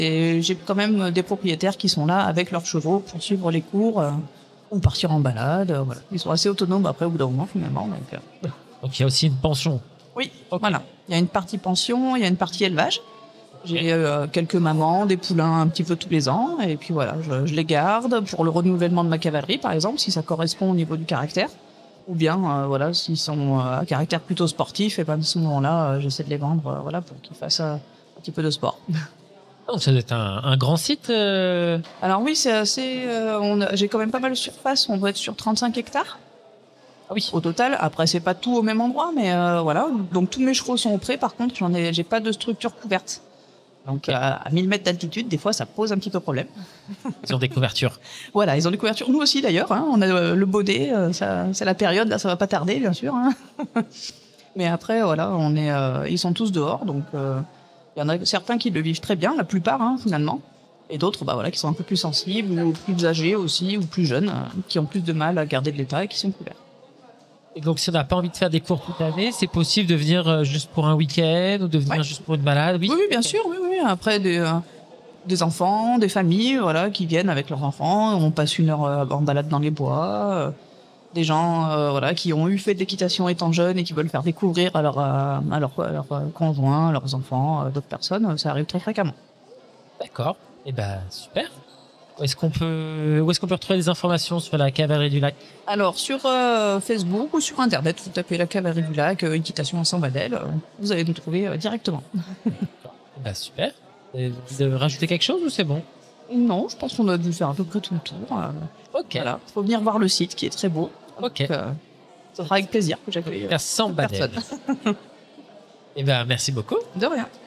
Et j'ai quand même des propriétaires qui sont là avec leurs chevaux pour suivre les cours ou partir en balade. Voilà. Ils sont assez autonomes après au bout d'un moment finalement. Donc il y a aussi une pension. Oui, Ok. voilà. Il y a une partie pension, il y a une partie élevage. J'ai quelques mamans, des poulains un petit peu tous les ans. Et puis voilà, je les garde pour le renouvellement de ma cavalerie, par exemple, si ça correspond au niveau du caractère. Ou bien, voilà, s'ils sont à caractère plutôt sportif, et ben à ce moment-là, j'essaie de les vendre, voilà, pour qu'ils fassent un petit peu de sport. Donc ça doit être un grand site. Alors oui, c'est assez. J'ai quand même pas mal de surface. On doit être sur 35 hectares. Ah oui. Au total. Après, c'est pas tout au même endroit, mais voilà. Donc tous mes chevaux sont au pré. Par contre, j'ai pas de structure couverte. Donc à 1000 mètres d'altitude, des fois, ça pose un petit peu problème. Ils ont des couvertures. Voilà, ils ont des couvertures. Nous aussi d'ailleurs. Hein, on a le baudet. C'est la période. Là, ça va pas tarder, bien sûr. Hein. Mais après, voilà, ils sont tous dehors. Donc il y en a certains qui le vivent très bien, la plupart, hein, finalement. Et d'autres, bah voilà, qui sont un peu plus sensibles, ou plus âgés aussi, ou plus jeunes, qui ont plus de mal à garder de l'état et qui sont couverts. Et donc si on n'a pas envie de faire des cours toute l'année, c'est possible de venir juste pour un week-end ou de venir juste pour une balade. Oui, bien sûr, oui. Après, des enfants, des familles, voilà, qui viennent avec leurs enfants. On passe une heure en balade dans les bois. Des gens, voilà, qui ont fait de l'équitation étant jeunes et qui veulent faire découvrir à leurs conjoints, à leurs enfants, d'autres personnes. Ça arrive très fréquemment. D'accord. Et ben super. Où est-ce qu'on peut retrouver des informations sur la cavalerie du lac? Alors, sur Facebook ou sur Internet, vous tapez la cavalerie du lac, équitation à Saint-Badel, vous allez nous trouver directement. Bah super. De rajouter quelque chose ou c'est bon? Non, je pense qu'on a dû faire à peu près tout le tour. Ok. Voilà, faut venir voir le site qui est très beau. Ok. Donc, ça sera avec plaisir que j'accueille À Saint-Badel. personne. Et ben merci beaucoup. De rien.